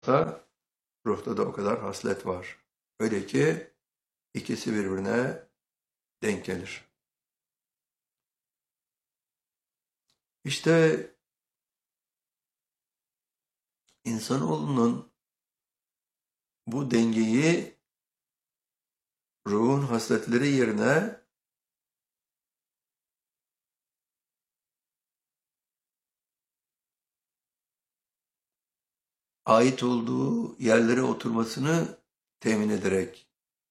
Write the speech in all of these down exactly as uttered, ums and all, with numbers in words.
varsa ruhta da o kadar haslet var. Öyle ki ikisi birbirine denk gelir. İşte insanoğlunun bu dengeyi ruhun hasletleri yerine ait olduğu yerlere oturmasını temin ederek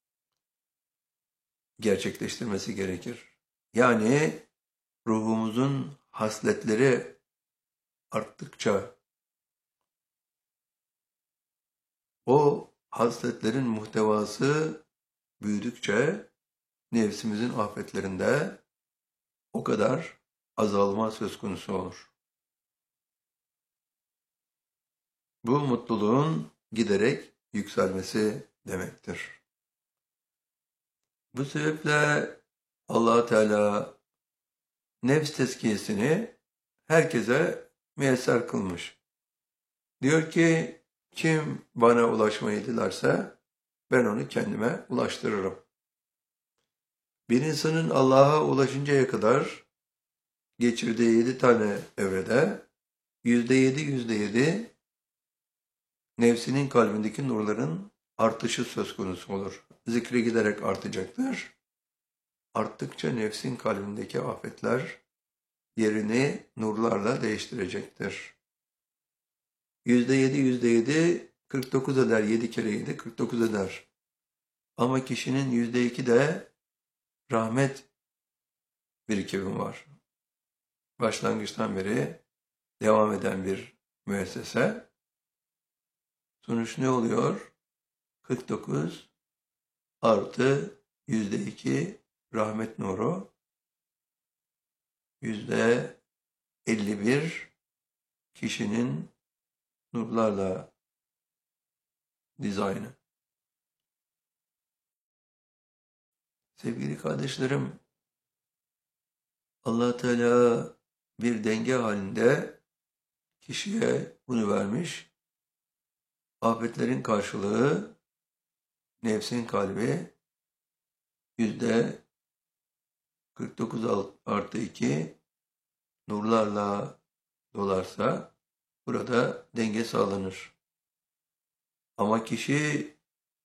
gerçekleştirmesi gerekir. Yani ruhumuzun hasletleri arttıkça o hasletlerin muhtevası büyüdükçe nefsimizin afetlerinde o kadar azalma söz konusu olur. Bu mutluluğun giderek yükselmesi demektir. Bu sebeple Allah Teala nefs tezkiyesini herkese müyesser kılmış. Diyor ki kim bana ulaşmayı dilerse ben onu kendime ulaştırırım. Bir insanın Allah'a ulaşıncaya kadar geçirdiği yedi tane evrede yüzde yedi yüzde yedi nefsinin kalbindeki nurların artışı söz konusu olur. Zikri giderek artacaktır. Arttıkça nefsin kalbindeki afetler yerini nurlarla değiştirecektir. Yüzde yedi, yüzde yedi, kırk dokuz eder. Yedi kere yedi, kırk dokuz eder. Ama kişinin yüzde iki de rahmet birikimi var. Başlangıçtan beri devam eden bir müessese. Sonuç ne oluyor? kırk dokuz artı yüzde iki rahmet nuru, yüzde elli bir kişinin nurlarla dizaynı. Sevgili kardeşlerim, Allah Teala bir denge halinde kişiye bunu vermiş. Afetlerin karşılığı nefsin kalbi yüzde kırk dokuz artı iki nurlarla dolarsa burada denge sağlanır. Ama kişi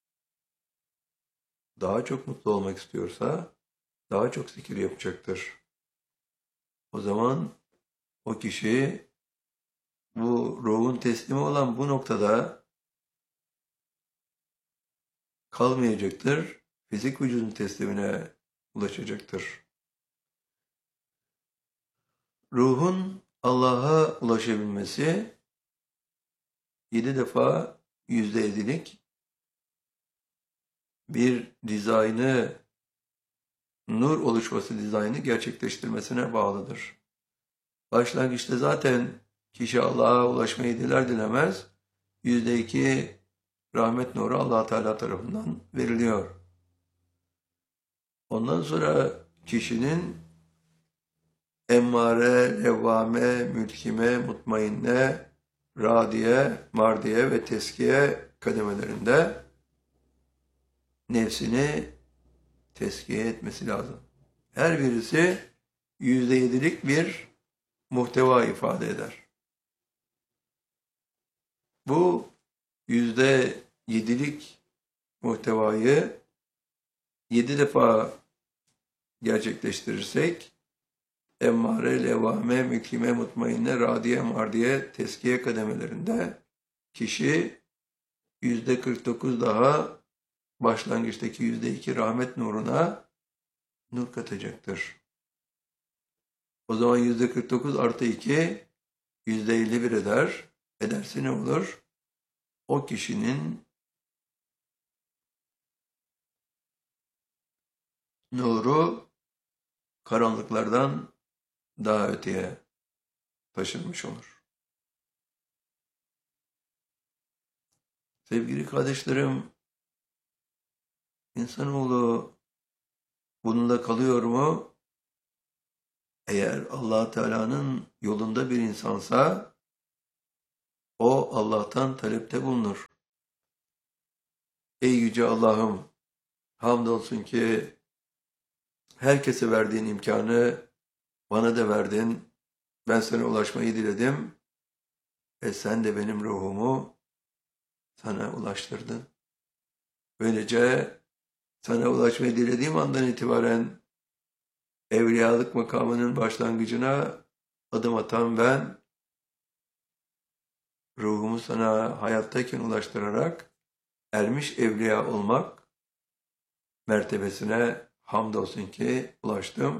daha çok mutlu olmak istiyorsa daha çok zikir yapacaktır. O zaman o kişi bu ruhun teslimi olan bu noktada kalmayacaktır. Fizik vücudun teslimine ulaşacaktır. Ruhun Allah'a ulaşabilmesi yedi defa yüzde yedilik bir dizaynı, nur oluşması dizaynı gerçekleştirmesine bağlıdır. Başlangıçta zaten kişi Allah'a ulaşmayı diler dilemez yüzde iki rahmet nuru Allah Teala tarafından veriliyor. Ondan sonra kişinin emmare, levvame, mülkime, mutmainne, radiye, mardiye ve teskiye kademelerinde nefsini teskiye etmesi lazım. Her birisi yüzde yedilik bir muhteva ifade eder. Bu yüzde yedilik muhtevayı yedi defa gerçekleştirirsek emmare, levvame, mülkime, mutmainne, radiye, mardiye, teskiye kademelerinde kişi yüzde kırk dokuz daha başlangıçtaki yüzde iki rahmet nuruna nur katacaktır. O zaman yüzde kırk dokuz artı iki yüzde elli bir eder. Ederse ne olur? O kişinin nuru karanlıklardan daha öteye taşınmış olur. Sevgili kardeşlerim, insanoğlu bununla kalıyor mu? Eğer Allah Teala'nın yolunda bir insansa o Allah'tan talepte bulunur. Ey yüce Allah'ım, hamdolsun ki herkese verdiğin imkanı bana da verdin. Ben sana ulaşmayı diledim ve sen de benim ruhumu sana ulaştırdın. Böylece sana ulaşmayı dilediğim andan itibaren evliyalık makamının başlangıcına adım atan ben, ruhumu sana hayattayken ulaştırarak ermiş evliya olmak mertebesine hamdolsun ki ulaştım.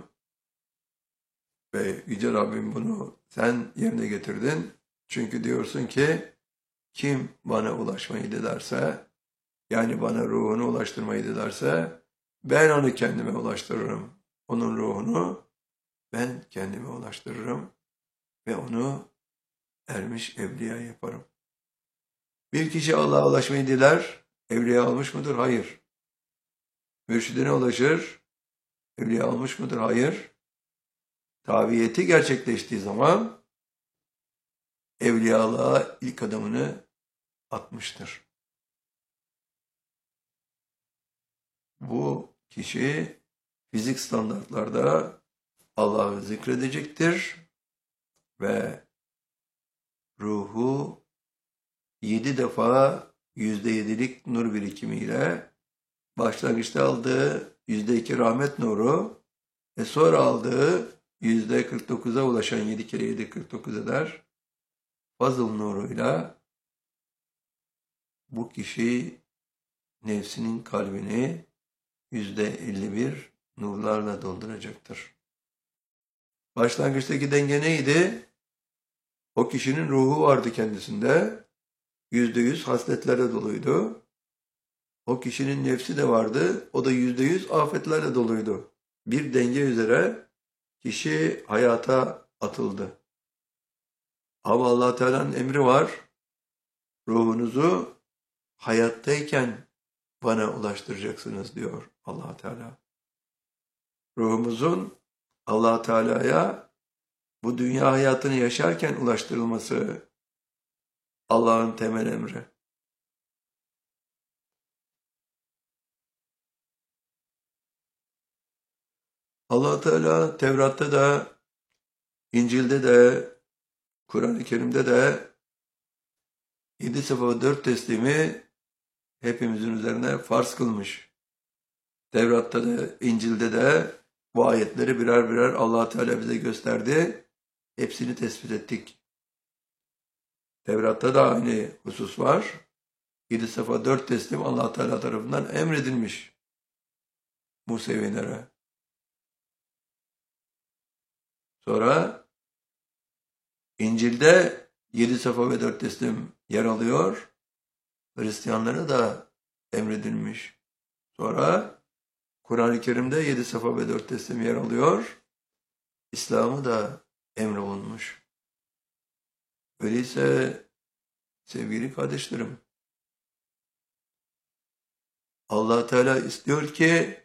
Ve Yüce Rabbim bunu sen yerine getirdin. Çünkü diyorsun ki kim bana ulaşmayı dilerse, yani bana ruhunu ulaştırmayı dilerse ben onu kendime ulaştırırım. Onun ruhunu ben kendime ulaştırırım ve onu ermiş evliya yaparım. Bir kişi Allah'a ulaşmayı diler, evliya olmuş mudur? Hayır. Mürşidine ulaşır, evliya olmuş mudur? Hayır. Tabiyeti gerçekleştiği zaman evliyalığa ilk adımını atmıştır. Bu kişi fizik standartlarda Allah'ı zikredecektir ve ruhu yedi defa yüzde yedilik nur birikimiyle başlangıçta aldığı yüzde iki rahmet nuru ve sonra aldığı yüzde kırk dokuza ulaşan yedi kere yedi kırk dokuz eder. Fazıl nuruyla bu kişi nefsinin kalbini yüzde elli bir nurlarla dolduracaktır. Başlangıçtaki denge neydi? O kişinin ruhu vardı kendisinde. Yüzde yüz hasletlerle doluydu. O kişinin nefsi de vardı. O da yüzde yüz afetlerle doluydu. Bir denge üzere kişi hayata atıldı. Ama Allah Teala'nın emri var. Ruhunuzu hayattayken bana ulaştıracaksınız diyor Allah Teala. Ruhumuzun Allah Teala'ya bu dünya hayatını yaşarken ulaştırılması Allah'ın temel emri. Allah Teala Tevrat'ta da, İncil'de de, Kur'an-ı Kerim'de de yedi sefa dört teslimi hepimizin üzerine farz kılmış. Tevrat'ta da, İncil'de de bu ayetleri birer birer Allah Teala bize gösterdi. Hepsini tespit ettik. Tevrat'ta da aynı husus var. Yedi sefa dört teslim Allah Teala tarafından emredilmiş Musevilere. Sonra İncil'de yedi sefa ve dört teslim yer alıyor. Hristiyanlara da emredilmiş. Sonra Kur'an-ı Kerim'de yedi sefa ve dört teslim yer alıyor. İslam'ı da emrolunmuş. Öyleyse sevgili kardeşlerim, Allah Teala istiyor ki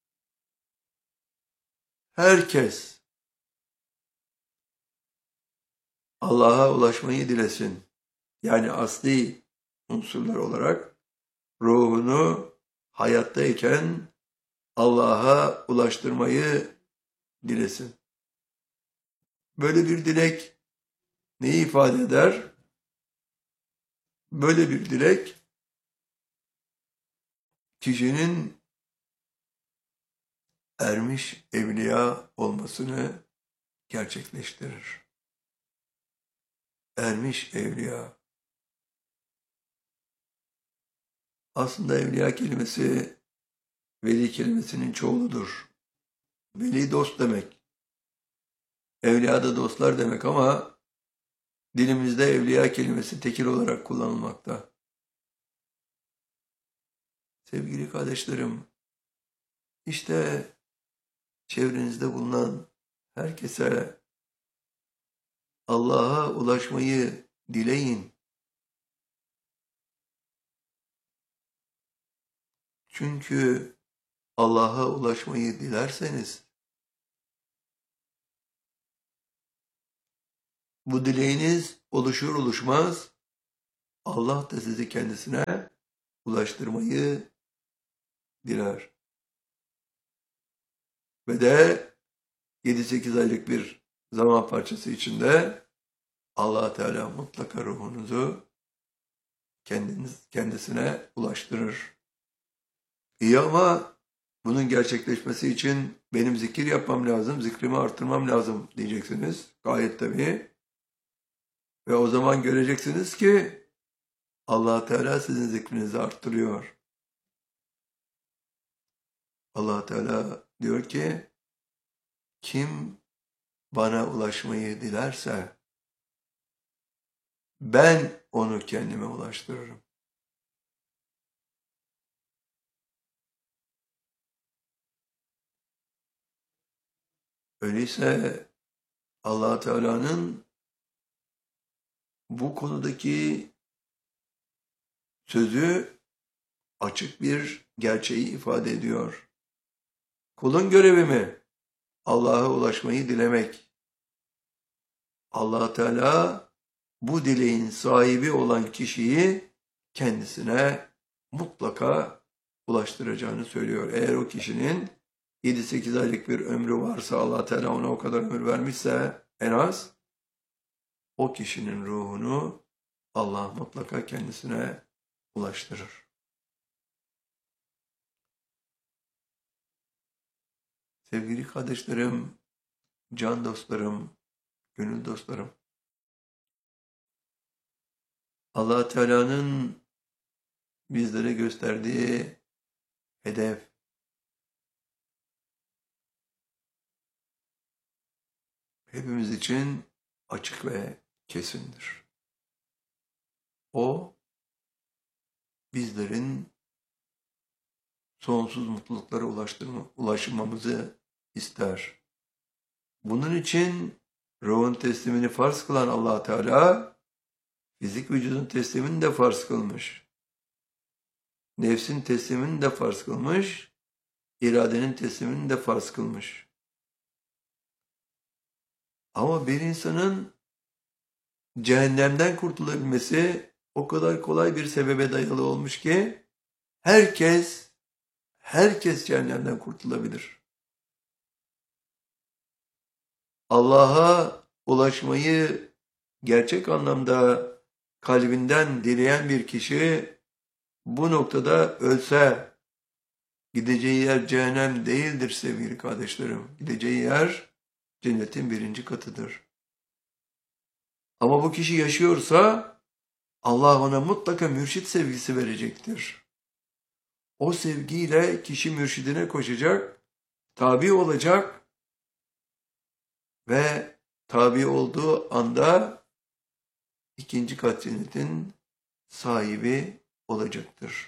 herkes Allah'a ulaşmayı dilesin. Yani asli unsurlar olarak ruhunu hayattayken Allah'a ulaştırmayı dilesin. Böyle bir dilek neyi ifade eder? Böyle bir dilek kişinin ermiş evliya olmasını gerçekleştirir. Ermiş evliya. Aslında evliya kelimesi veli kelimesinin çoğuludur. Veli dost demek. Evliya da dostlar demek ama dilimizde evliya kelimesi tekil olarak kullanılmakta. Sevgili kardeşlerim, işte çevrenizde bulunan herkese Allah'a ulaşmayı dileyin. Çünkü Allah'a ulaşmayı dilerseniz bu dileğiniz oluşur oluşmaz Allah da sizi kendisine ulaştırmayı diler. Ve de yedi sekiz aylık bir zaman parçası içinde Allah Teala mutlaka ruhunuzu kendiniz, kendisine ulaştırır. İyi ama bunun gerçekleşmesi için benim zikir yapmam lazım, zikrimi artırmam lazım diyeceksiniz. Gayet tabii. Ve o zaman göreceksiniz ki Allah Teala sizin zikrinizi arttırıyor. Allah Teala diyor ki, kim bana ulaşmayı dilerse ben onu kendime ulaştırırım. Öyleyse Allah Teala'nın bu konudaki sözü açık bir gerçeği ifade ediyor. Kulun görevi mi? Allah'a ulaşmayı dilemek. Allah Teala bu dileğin sahibi olan kişiyi kendisine mutlaka ulaştıracağını söylüyor. Eğer o kişinin yedi sekiz aylık bir ömrü varsa, Allah Teala ona o kadar ömür vermişse en az, o kişinin ruhunu Allah mutlaka kendisine ulaştırır. Sevgili kardeşlerim, can dostlarım, gönül dostlarım, Allah Teala'nın bizlere gösterdiği hedef, hepimiz için açık ve kesindir. O, bizlerin sonsuz mutluluklara ulaştırma, ulaşmamızı ister. Bunun için ruhun teslimini farz kılan Allah Teala, fizik vücudun teslimini de farz kılmış. Nefsin teslimini de farz kılmış, iradenin teslimini de farz kılmış. Ama bir insanın cehennemden kurtulabilmesi o kadar kolay bir sebebe dayalı olmuş ki, herkes, herkes cehennemden kurtulabilir. Allah'a ulaşmayı gerçek anlamda kalbinden dileyen bir kişi, bu noktada ölse, gideceği yer cehennem değildir sevgili kardeşlerim. Gideceği yer cennetin birinci katıdır. Ama bu kişi yaşıyorsa Allah ona mutlaka mürşit sevgisi verecektir. O sevgiyle kişi mürşidine koşacak, tabi olacak ve tabi olduğu anda ikinci kat cennetin sahibi olacaktır.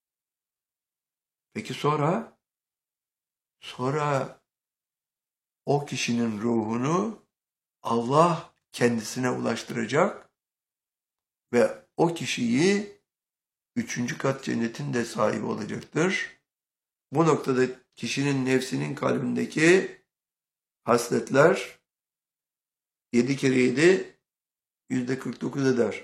Peki sonra? Sonra o kişinin ruhunu Allah kendisine ulaştıracak ve o kişiyi üçüncü kat cennetin de sahibi olacaktır. Bu noktada kişinin nefsinin kalbindeki hasletler yedi kere yedi yüzde kırk dokuz eder.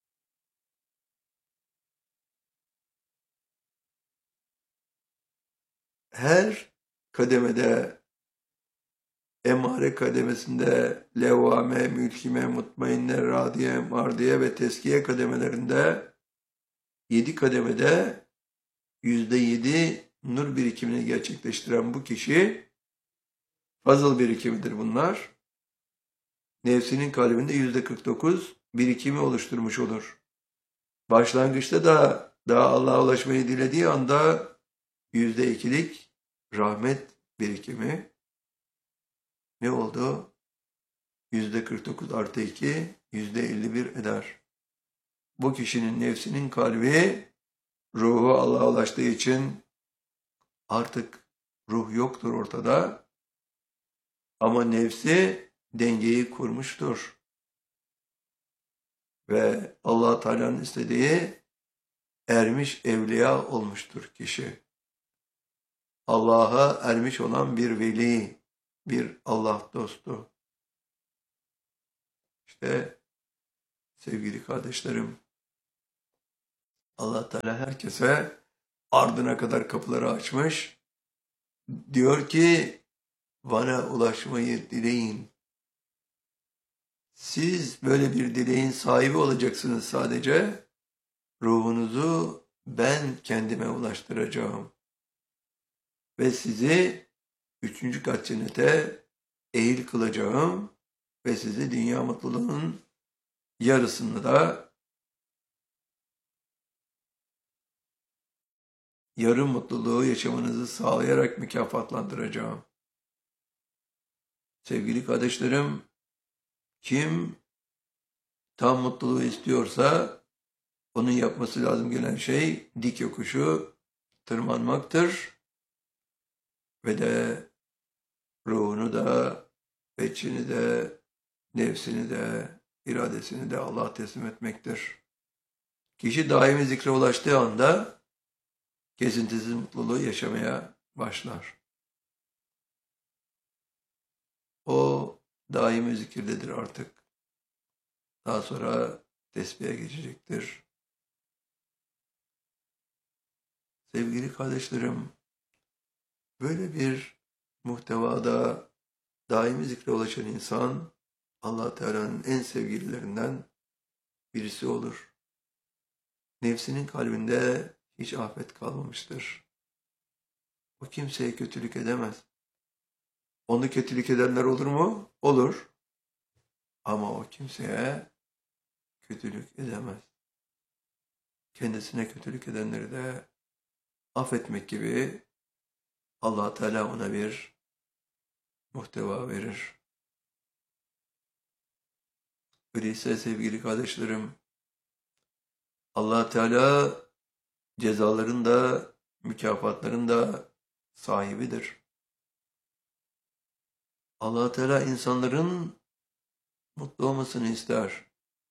Her kademede, emare kademesinde, levvame, mülkime, mutmainne, radiye, mardiye ve teskiye kademelerinde, yedi kademede yüzde yedi nur birikimini gerçekleştiren bu kişi, fazıl birikimidir bunlar, nefsinin kalbinde yüzde kırk dokuz birikimi oluşturmuş olur. Başlangıçta da daha Allah'a ulaşmayı dilediği anda yüzde ikilik rahmet birikimi ne oldu? Yüzde kırk dokuz artı iki, yüzde elli bir eder. Bu kişinin nefsinin kalbi, ruhu Allah'a ulaştığı için artık ruh yoktur ortada. Ama nefsi dengeyi kurmuştur. Ve Allah Teala'nın istediği ermiş evliya olmuştur kişi. Allah'a ermiş olan bir veli, bir Allah dostu. İşte sevgili kardeşlerim, Allah Teala herkese ardına kadar kapıları açmış. Diyor ki bana ulaşmayı dileyin. Siz böyle bir dileğin sahibi olacaksınız sadece. Ruhunuzu ben kendime ulaştıracağım. Ve sizi üçüncü kat cennete ehil kılacağım. Ve sizi dünya mutluluğunun yarısını da yarım mutluluğu yaşamanızı sağlayarak mükafatlandıracağım. Sevgili kardeşlerim, kim tam mutluluğu istiyorsa onun yapması lazım gelen şey dik yokuşu tırmanmaktır. Ve de ruhunu da, içini de, nefsini de, iradesini de Allah'a teslim etmektir. Kişi daimi zikre ulaştığı anda kesintisiz mutluluğu yaşamaya başlar. O daimi zikirdedir artık. Daha sonra tesbihe geçecektir. Sevgili kardeşlerim, böyle bir muhtevada daimi zikre ulaşan insan Allah Teala'nın en sevgililerinden birisi olur. Nefsinin kalbinde hiç afet kalmamıştır. O kimseye kötülük edemez. Onu kötülük edenler olur mu? Olur. Ama o kimseye kötülük edemez. Kendisine kötülük edenleri de affetmek gibi Allah Teala ona bir muhteva verir. Öyleyse sevgili kardeşlerim, Allah Teala cezaların da mükafatların da sahibidir. Allah Teala insanların mutlu olmasını ister.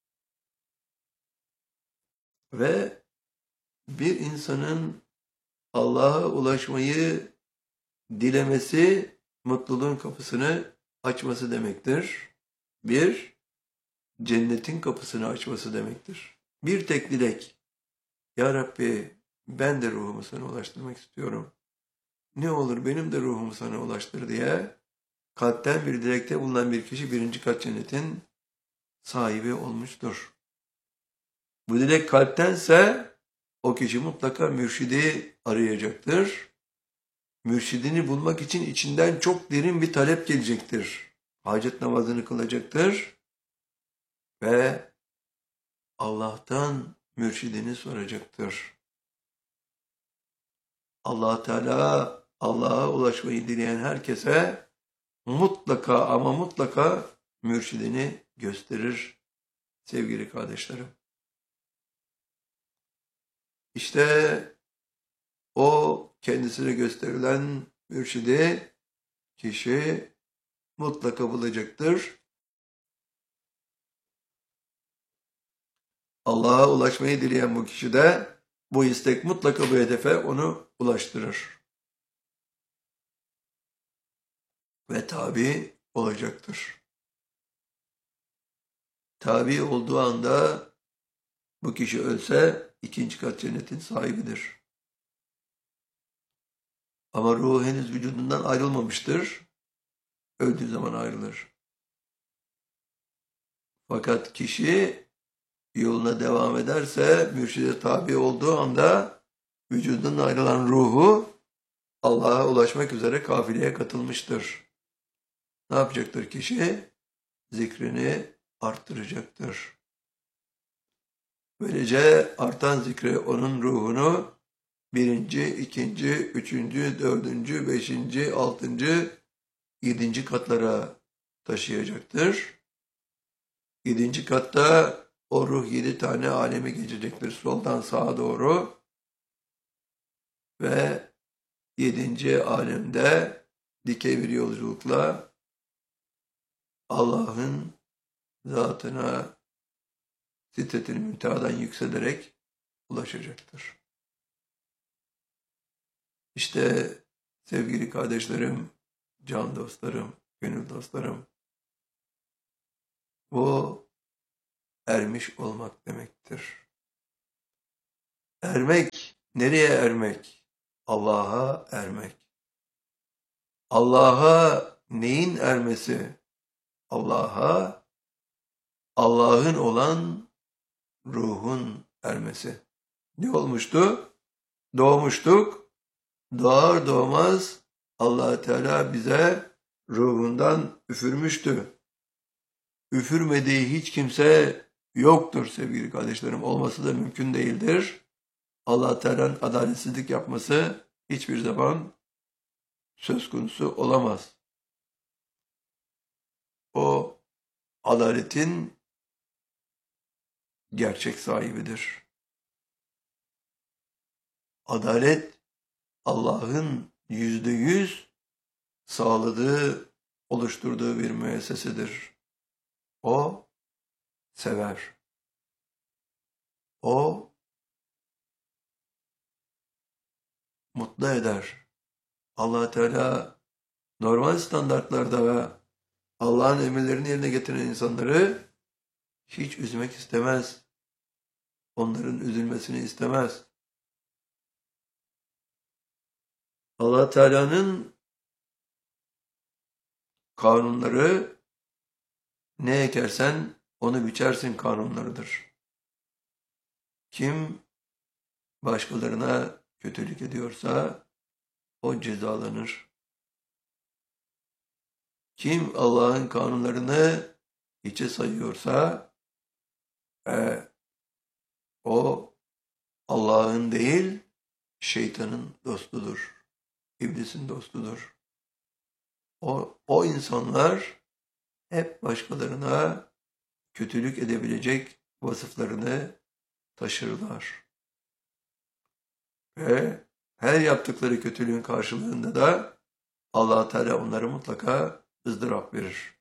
Ve bir insanın Allah'a ulaşmayı dilemesi mutluluğun kapısını açması demektir. Bir, cennetin kapısını açması demektir. Bir tek dilek. Ya Rabbi, ben de ruhumu sana ulaştırmak istiyorum. Ne olur benim de ruhumu sana ulaştır diye kalpten bir dilekte bulunan bir kişi birinci kat cennetin sahibi olmuştur. Bu dilek kalptense o kişi mutlaka mürşidi arayacaktır. Mürşidini bulmak için içinden çok derin bir talep gelecektir. Hacet namazını kılacaktır ve Allah'tan mürşidini soracaktır. Allah Teala Allah'a ulaşmayı dileyen herkese mutlaka ama mutlaka mürşidini gösterir sevgili kardeşlerim. İşte o kendisine gösterilen mürşidi kişi mutlaka bulacaktır. Allah'a ulaşmayı dileyen bu kişi de bu istek mutlaka bu hedefe onu ulaştırır. Ve tabi olacaktır. Tabi olduğu anda bu kişi ölse ikinci kat cennetin sahibidir. Ama ruhu henüz vücudundan ayrılmamıştır. Öldüğü zaman ayrılır. Fakat kişi yoluna devam ederse, mürşide tabi olduğu anda vücudundan ayrılan ruhu Allah'a ulaşmak üzere kafileye katılmıştır. Ne yapacaktır kişi? Zikrini arttıracaktır. Böylece artan zikri onun ruhunu birinci, ikinci, üçüncü, dördüncü, beşinci, altıncı, yedinci katlara taşıyacaktır. Yedinci katta o ruh yedi tane alemi geçecektir soldan sağa doğru. Ve yedinci alemde dikey bir yolculukla Allah'ın zatına Sidret-i Münteha'dan yükselerek ulaşacaktır. İşte sevgili kardeşlerim, can dostlarım, gönül dostlarım, bu ermiş olmak demektir. Ermek, nereye ermek? Allah'a ermek. Allah'a neyin ermesi? Allah'a, Allah'ın olan ruhun ermesi. Ne olmuştu? Doğmuştuk. Doğar doğmaz Allah Teala bize ruhundan üfürmüştü. Üfürmediği hiç kimse yoktur sevgili kardeşlerim. Olması da mümkün değildir. Allah Teala'nın adaletsizlik yapması hiçbir zaman söz konusu olamaz. O adaletin gerçek sahibidir. Adalet Allah'ın yüzde yüz sağladığı, oluşturduğu bir müessesedir. O sever. O mutlu eder. Allah Teala normal standartlarda ve Allah'ın emirlerini yerine getiren insanları hiç üzmek istemez. Onların üzülmesini istemez. Allah Teala'nın kanunları ne ekersen onu biçersin kanunlarıdır. Kim başkalarına kötülük ediyorsa o cezalanır. Kim Allah'ın kanunlarını hiçe sayıyorsa e, o Allah'ın değil şeytanın dostudur. İblisin dostudur. O, o insanlar hep başkalarına kötülük edebilecek vasıflarını taşırlar. Ve her yaptıkları kötülüğün karşılığında da Allah Teala onlara mutlaka ızdırap verir.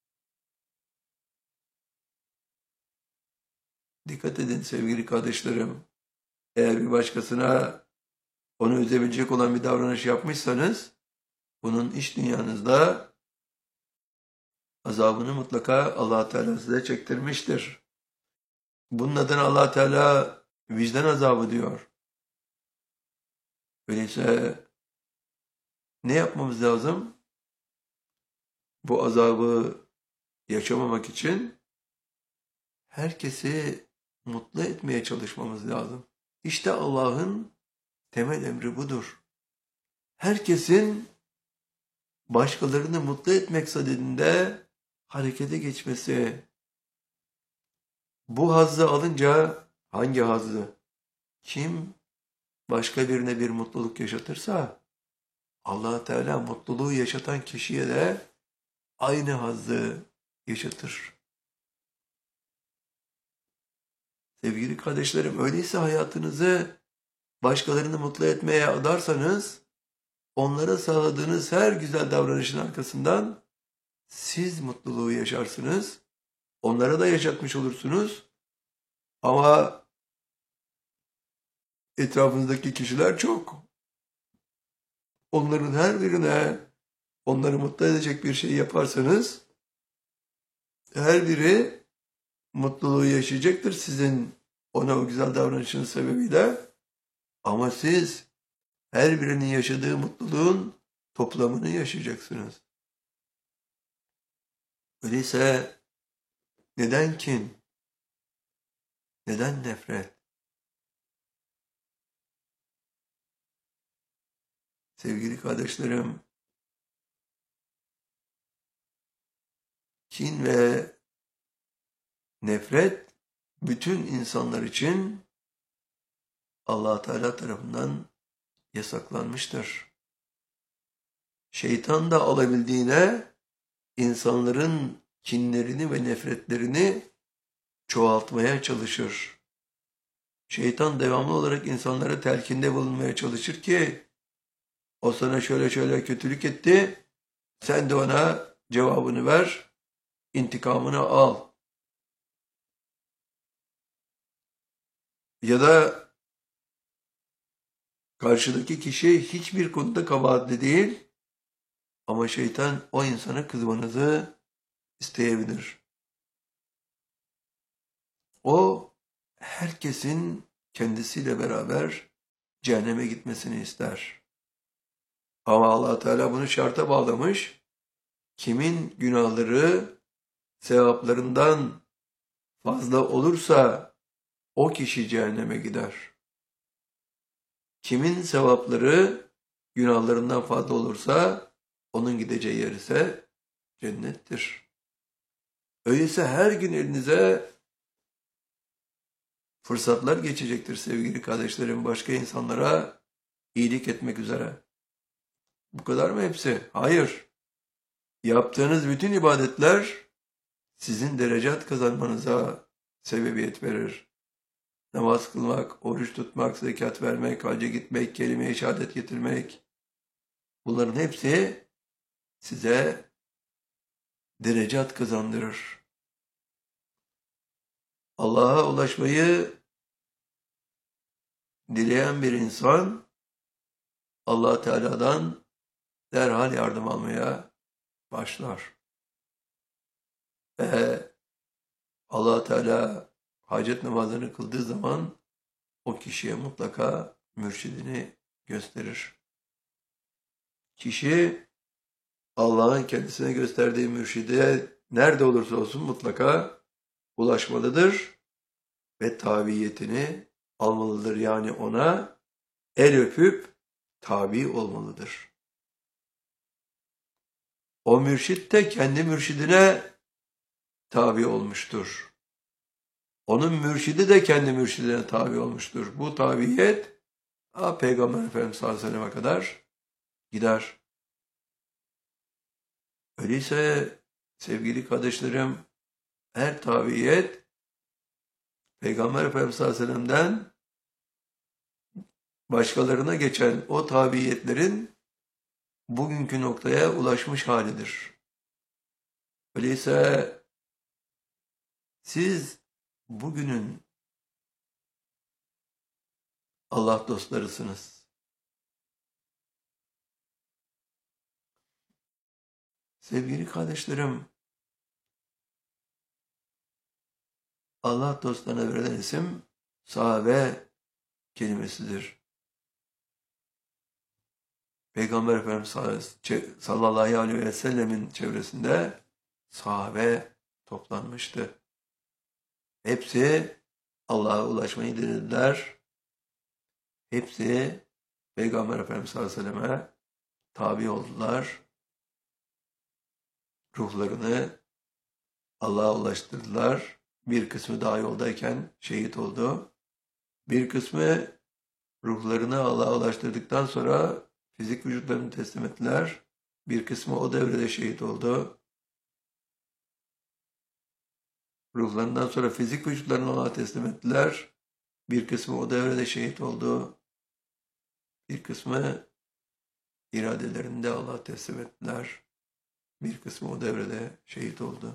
Dikkat edin sevgili kardeşlerim. Eğer bir başkasına onu üzebilecek olan bir davranış yapmışsanız bunun iç dünyanızda azabını mutlaka Allah Teala size çektirmiştir. Bunun adına Allah Teala vicdan azabı diyor. Öyleyse ne yapmamız lazım? Bu azabı yaşamamak için herkesi mutlu etmeye çalışmamız lazım. İşte Allah'ın temel emri budur. Herkesin başkalarını mutlu etmek sadedinde harekete geçmesi. Bu hazzı alınca hangi hazzı? Kim başka birine bir mutluluk yaşatırsa Allah Teala mutluluğu yaşatan kişiye de aynı hazzı yaşatır. Sevgili kardeşlerim, öyleyse hayatınızı başkalarını mutlu etmeye adarsanız onlara sağladığınız her güzel davranışın arkasından siz mutluluğu yaşarsınız. Onlara da yaşatmış olursunuz. Ama etrafınızdaki kişiler çok. Onların her birine onları mutlu edecek bir şey yaparsanız her biri mutluluğu yaşayacaktır sizin ona o güzel davranışınız sebebiyle. Ama siz her birinin yaşadığı mutluluğun toplamını yaşayacaksınız. Öyleyse neden kin? Neden nefret? Sevgili kardeşlerim, kin ve nefret bütün insanlar için Allah Teala tarafından yasaklanmıştır. Şeytan da alabildiğine insanların kinlerini ve nefretlerini çoğaltmaya çalışır. Şeytan devamlı olarak insanlara telkinde bulunmaya çalışır ki o sana şöyle şöyle kötülük etti, sen de ona cevabını ver, intikamını al. Ya da karşıdaki kişi hiçbir konuda kabahatli değil ama şeytan o insana kızmanızı isteyebilir. O herkesin kendisiyle beraber cehenneme gitmesini ister. Ama Allah Teala bunu şarta bağlamış. Kimin günahları sevaplarından fazla olursa o kişi cehenneme gider. Kimin sevapları günahlarından fazla olursa onun gideceği yer ise cennettir. Öyleyse her gün elinize fırsatlar geçecektir sevgili kardeşlerim, başka insanlara iyilik etmek üzere. Bu kadar mı hepsi? Hayır. Yaptığınız bütün ibadetler sizin derecat kazanmanıza sebebiyet verir. Namaz kılmak, oruç tutmak, zekat vermek, hacca gitmek, kelime-i şehadet getirmek. Bunların hepsi size derecat kazandırır. Allah'a ulaşmayı dileyen bir insan Allah Teala'dan derhal yardım almaya başlar. Ve Allah Teala hacet namazını kıldığı zaman o kişiye mutlaka mürşidini gösterir. Kişi Allah'ın kendisine gösterdiği mürşide nerede olursa olsun mutlaka ulaşmalıdır ve tabiyetini almalıdır. Yani ona el öpüp tabi olmalıdır. O mürşit de kendi mürşidine tabi olmuştur. Onun mürşidi de kendi mürşidine tabi olmuştur. Bu tabiyet ha, Peygamber Efendimiz sallallahu aleyhi ve selleme kadar gider. Öyleyse sevgili kardeşlerim, her tabiyet Peygamber Efendimiz sallallahu aleyhi ve sellem'den başkalarına geçen o tabiyetlerin bugünkü noktaya ulaşmış halidir. Öyleyse siz bugünün Allah dostlarısınız. Sevgili kardeşlerim, Allah dostlarına verilen isim sahabe kelimesidir. Peygamber Efendimiz sallallahu aleyhi ve sellemin çevresinde sahabe toplanmıştı. Hepsi Allah'a ulaşmayı denediler. Hepsi Peygamber Efendimiz sallallahu aleyhi ve selleme tabi oldular. Ruhlarını Allah'a ulaştırdılar. Bir kısmı daha yoldayken şehit oldu. Bir kısmı ruhlarını Allah'a ulaştırdıktan sonra fizik vücutlarını teslim ettiler. Bir kısmı o devrede şehit oldu. Ruhlarından sonra fizik vücutlarını Allah'a teslim ettiler. Bir kısmı o devrede şehit oldu. Bir kısmı iradelerini de Allah'a teslim ettiler. Bir kısmı o devrede şehit oldu.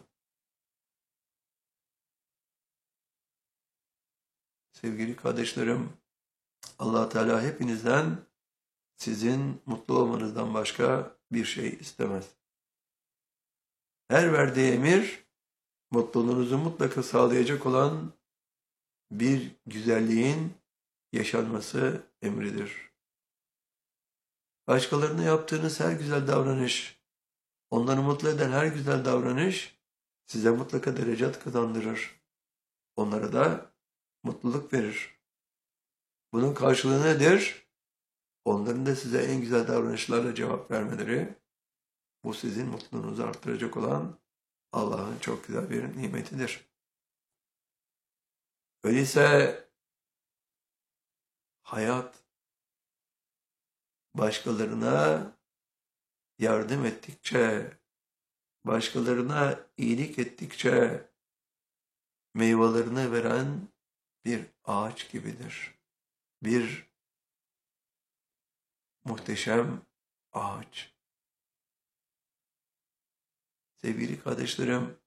Sevgili kardeşlerim, Allah Teala hepinizden sizin mutlu olmanızdan başka bir şey istemez. Her verdiği emir, mutluluğunuzu mutlaka sağlayacak olan bir güzelliğin yaşanması emridir. Başkalarına yaptığınız her güzel davranış, onları mutlu eden her güzel davranış size mutlaka derecat kazandırır. Onlara da mutluluk verir. Bunun karşılığı nedir? Onların da size en güzel davranışlarla cevap vermeleri, bu sizin mutluluğunuzu arttıracak olan Allah'ın çok güzel bir nimetidir. Öyleyse hayat başkalarına yardım ettikçe, başkalarına iyilik ettikçe meyvelerini veren bir ağaç gibidir. Bir muhteşem ağaç. Sevgili kardeşlerim,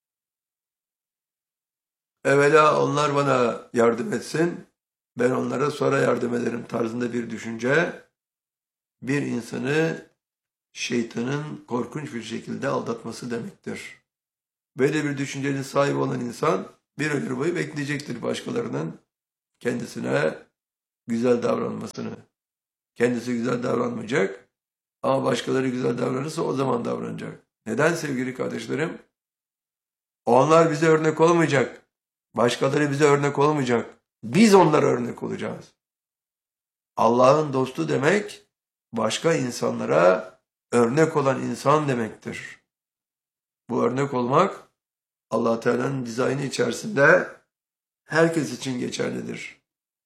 evvela onlar bana yardım etsin, ben onlara sonra yardım ederim tarzında bir düşünce, bir insanı şeytanın korkunç bir şekilde aldatması demektir. Böyle bir düşüncenin sahibi olan insan bir ömür boyu bekleyecektir başkalarının kendisine güzel davranmasını. Kendisi güzel davranmayacak ama başkaları güzel davranırsa o zaman davranacak. Neden sevgili kardeşlerim? Onlar bize örnek olmayacak. Başkaları bize örnek olmayacak. Biz onlara örnek olacağız. Allah'ın dostu demek, başka insanlara örnek olan insan demektir. Bu örnek olmak, Allah Teala'nın dizaynı içerisinde herkes için geçerlidir.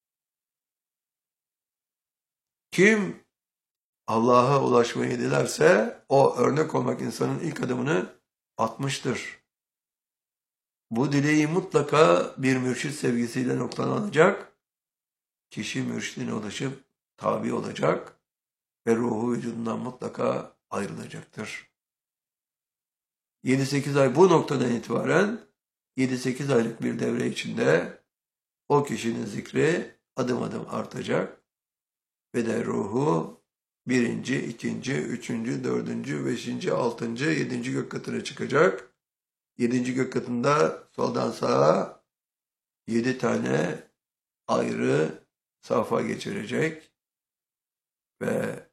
Kim Allah'a ulaşmayı dilerse, o örnek olmak insanın ilk adımını atmıştır. Bu dileği mutlaka bir mürşit sevgisiyle noktalanacak. Kişi mürşidine ulaşıp tabi olacak ve ruhu vücudundan mutlaka ayrılacaktır. yedi sekiz ay bu noktadan itibaren yedi sekiz aylık bir devre içinde o kişinin zikri adım adım artacak ve de ruhu birinci, ikinci, üçüncü, dördüncü, beşinci, altıncı, yedinci gök katına çıkacak. Yedinci gök katında soldan sağa yedi tane ayrı safa geçirecek ve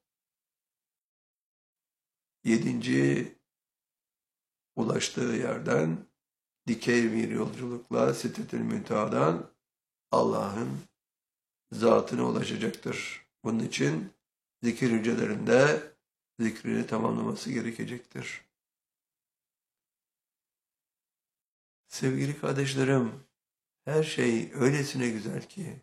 yedinci ulaştığı yerden dikey bir yolculukla Sidretül Münteha'dan Allah'ın zatına ulaşacaktır. Bunun için zikir hücrelerinde zikrini tamamlaması gerekecektir. Sevgili kardeşlerim, her şey öylesine güzel ki,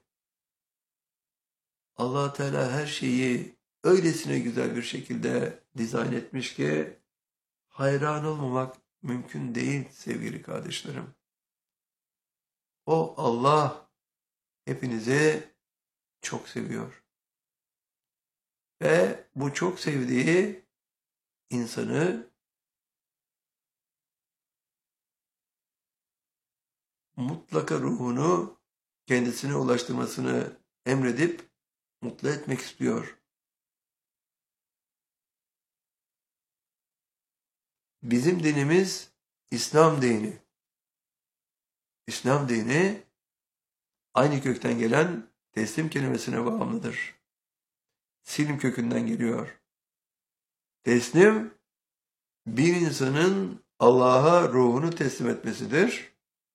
Allah Teala her şeyi öylesine güzel bir şekilde dizayn etmiş ki, hayran olmamak mümkün değil sevgili kardeşlerim. O Allah hepinizi çok seviyor. Ve bu çok sevdiği insanı mutlaka ruhunu kendisine ulaştırmasını emredip mutlu etmek istiyor. Bizim dinimiz İslam dini. İslam dini aynı kökten gelen teslim kelimesine bağımlıdır. Silm kökünden geliyor. Teslim, bir insanın Allah'a ruhunu teslim etmesidir.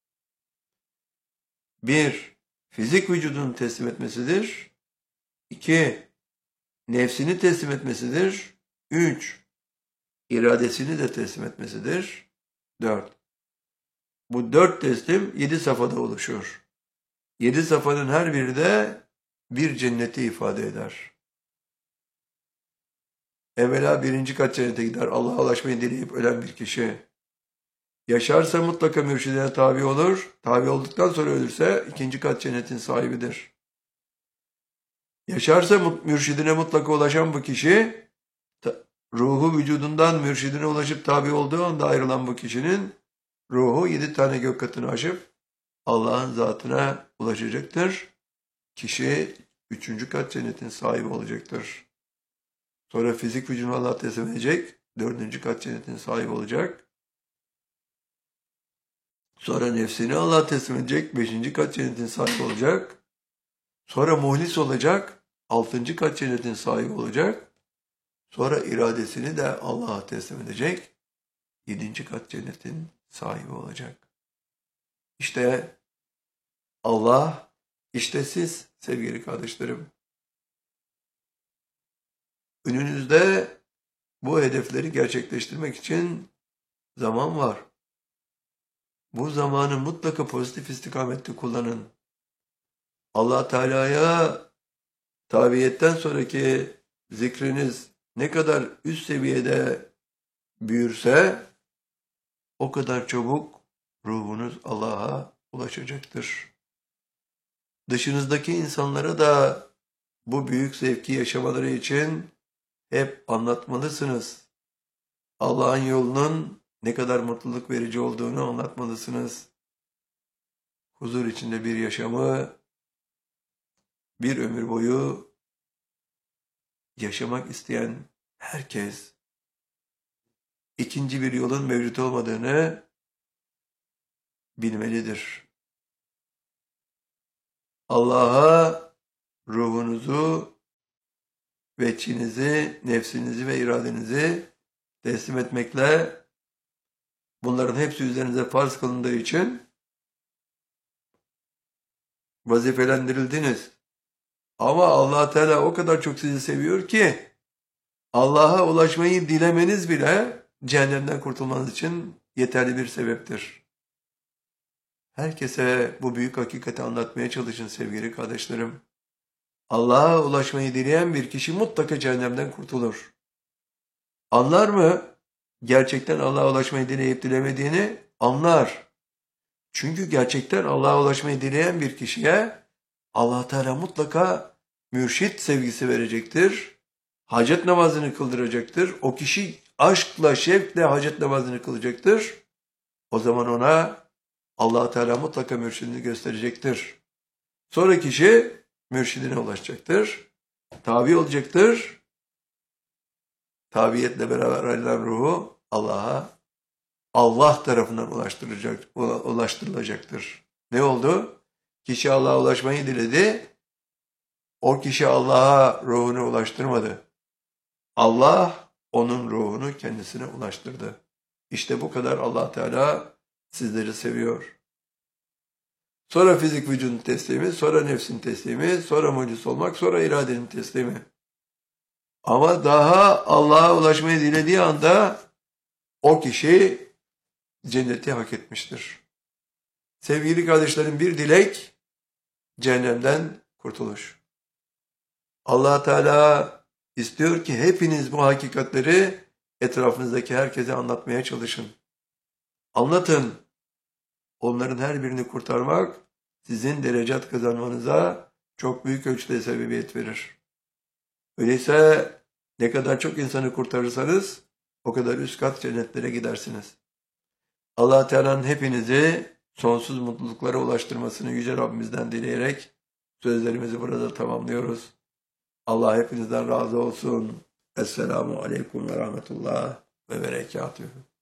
Bir, fizik vücudunu teslim etmesidir. İki, nefsini teslim etmesidir. Üç, iradesini de teslim etmesidir. Dört. Bu dört teslim yedi safhada oluşur. Yedi safhanın her biri de bir cenneti ifade eder. Evvela birinci kat cennete gider. Allah'a ulaşmayı dileyip ölen bir kişi. Yaşarsa mutlaka mürşidine tabi olur. Tabi olduktan sonra ölürse ikinci kat cennetin sahibidir. Yaşarsa mürşidine mutlaka ulaşan bu kişi, ruhu vücudundan mürşidine ulaşıp tabi olduğu anda ayrılan bu kişinin ruhu yedi tane gök katını aşıp Allah'ın zatına ulaşacaktır. Kişi üçüncü kat cennetin sahibi olacaktır. Sonra fizik vücudunu Allah'a teslim edecek. Dördüncü kat cennetin sahibi olacak. Sonra nefsini Allah'a teslim edecek. Beşinci kat cennetin sahibi olacak. Sonra muhlis olacak. Altıncı kat cennetin sahibi olacak. Sonra iradesini de Allah'a teslim edecek. Yedinci kat cennetin sahibi olacak. İşte Allah, işte siz sevgili kardeşlerim. Önünüzde bu hedefleri gerçekleştirmek için zaman var. Bu zamanı mutlaka pozitif istikamette kullanın. Allah Teala'ya tabiyetten sonraki zikriniz ne kadar üst seviyede büyürse o kadar çabuk ruhunuz Allah'a ulaşacaktır. Dışınızdaki insanlara da bu büyük zevki yaşamaları için hep anlatmalısınız. Allah'ın yolunun ne kadar mutluluk verici olduğunu anlatmalısınız. Huzur içinde bir yaşamı bir ömür boyu yaşamak isteyen herkes ikinci bir yolun mevcut olmadığını bilmelidir. Allah'a ruhunuzu, veçhinizi, nefsinizi ve iradenizi teslim etmekle bunların hepsi üzerinize farz kılındığı için vazifelendirildiniz. Ama Allah Teala o kadar çok sizi seviyor ki Allah'a ulaşmayı dilemeniz bile cehennemden kurtulmanız için yeterli bir sebeptir. Herkese bu büyük hakikati anlatmaya çalışın sevgili kardeşlerim. Allah'a ulaşmayı dileyen bir kişi mutlaka cehennemden kurtulur. Anlar mı? Gerçekten Allah'a ulaşmayı dileyip dilemediğini anlar. Çünkü gerçekten Allah'a ulaşmayı dileyen bir kişiye Allah Teala mutlaka mürşit sevgisi verecektir. Hacet namazını kıldıracaktır. O kişi aşkla, şevkle hacet namazını kılacaktır. O zaman ona Allah Teala mutlaka mürşidini gösterecektir. Sonra kişi mürşidine ulaşacaktır. Tabi olacaktır. Tabiyetle beraber ayrılan ruhu Allah'a, Allah tarafından ulaştırılacak, ulaştırılacaktır. Ne oldu? Kişi Allah'a ulaşmayı diledi. O kişi Allah'a ruhunu ulaştırmadı. Allah onun ruhunu kendisine ulaştırdı. İşte bu kadar Allah Teala sizleri seviyor. Sonra fizik vücudun teslimi, sonra nefsin teslimi, sonra muciz olmak, sonra iradenin teslimi. Ama daha Allah'a ulaşmayı dilediği anda o kişi cenneti hak etmiştir. Sevgili kardeşlerim, bir dilek cehennemden kurtuluş. Allah Teala istiyor ki hepiniz bu hakikatleri etrafınızdaki herkese anlatmaya çalışın. Anlatın. Onların her birini kurtarmak sizin derecat kazanmanıza çok büyük ölçüde sebebiyet verir. Öyleyse ne kadar çok insanı kurtarırsanız o kadar üst kat cennetlere gidersiniz. Allah Teala'nın hepinizi sonsuz mutluluklara ulaştırmasını Yüce Rabbimizden dileyerek sözlerimizi burada tamamlıyoruz. Allah hepinizden razı olsun. Esselamu Aleyküm ve Rahmetullah ve Berekatühü.